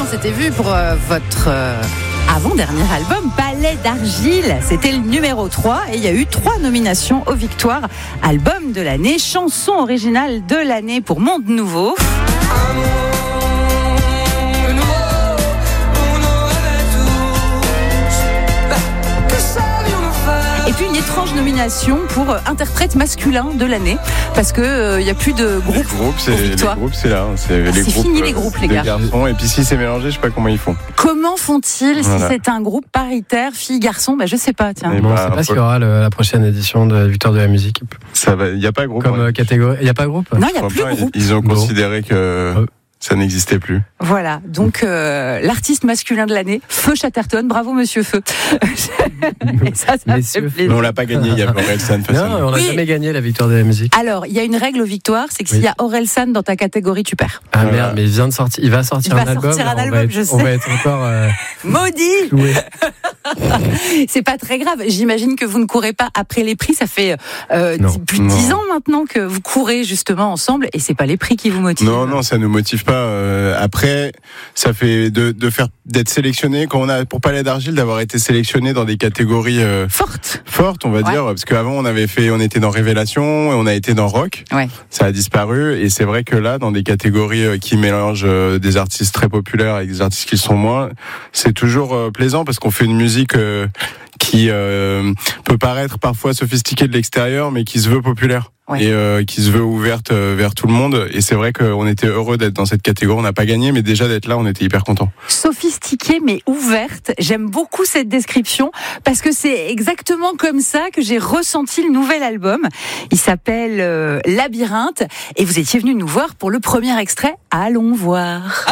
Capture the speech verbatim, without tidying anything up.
s'était vu pour euh, votre euh, avant-dernier album, Palais d'Argile. C'était le numéro trois et il y a eu trois nominations aux victoires. Album de l'année, chanson originale de l'année pour Monde Nouveau. Et puis une étrange nomination pour euh, interprète masculin de l'année, parce que il euh, y a plus de groupes. Les groupes, c'est les groupes, c'est là. C'est, les c'est groupes, fini les groupes, les gars. Garçons. Et puis si c'est mélangé, je sais pas comment ils font. Comment font-ils voilà. si c'est un groupe paritaire, filles, garçons? Ben je sais pas. Tiens. Bon, bah, on sait pas s'il y aura le, la prochaine édition de Victoire de la musique. Ça va. Il y a pas groupe. Comme ouais. catégorie. Il y a pas groupe. Non, il y a plus pas, groupe. Ils ont Bon. considéré que Ouais. ça n'existait plus. Voilà, donc euh, l'artiste masculin de l'année, Feu Chatterton, bravo Monsieur Feu. Et ça, ça me fait Messieurs. plaisir. Mais on l'a pas gagné. Il y avait Orelsan face à Non, nous. on n'a Oui. jamais gagné la Victoire de la musique. Alors, il y a une règle aux victoires, c'est que Oui. s'il y a Orelsan dans ta catégorie, tu perds. Ah Voilà. merde, mais il vient de sortir. Il va sortir Il va un album. sortir un on va album, être- je sais. On va être encore euh, Maudit. cloués. C'est pas très grave. J'imagine que vous ne courez pas après les prix. Ça fait euh, Non. dix- plus de Non. dix ans maintenant que vous courez justement ensemble, et c'est pas les prix qui vous motivent. Non, non, ça nous motive pas. Euh, après, ça fait de, de faire d'être sélectionné quand on a pour Palais d'Argile, d'avoir été sélectionné dans des catégories euh, Forte. fortes, on va Ouais. dire, parce qu'avant on avait fait, on était dans Révélation, et on a été dans Rock. Ouais. Ça a disparu, et c'est vrai que là, dans des catégories euh, qui mélangent euh, des artistes très populaires avec des artistes qui le sont moins, c'est toujours euh, plaisant parce qu'on fait une musique euh, qui euh, peut paraître parfois sophistiquée de l'extérieur, mais qui se veut populaire. Ouais. Et euh, qui se veut ouverte euh, vers tout le monde. Et c'est vrai qu'on était heureux d'être dans cette catégorie. On n'a pas gagné, mais déjà d'être là, on était hyper contents. Sophistiquée mais ouverte. J'aime beaucoup cette description parce que c'est exactement comme ça que j'ai ressenti le nouvel album. Il s'appelle euh, Labyrinthe et vous étiez venu nous voir pour le premier extrait. Allons voir.